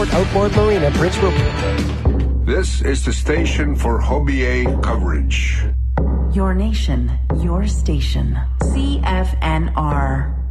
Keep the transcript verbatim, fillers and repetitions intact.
Port Outboard Marina, Prince Rupert. This is the station for Hobie A coverage. Your nation, your station. C F N R.